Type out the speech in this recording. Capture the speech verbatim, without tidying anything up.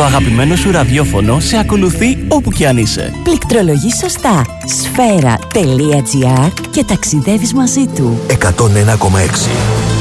Το αγαπημένο σου ραδιόφωνο σε ακολουθεί όπου και αν είσαι. Πληκτρολογείς σωστά σφαίρα τελεία τζι άρ και ταξιδεύεις μαζί του. εκατόν ένα κόμμα έξι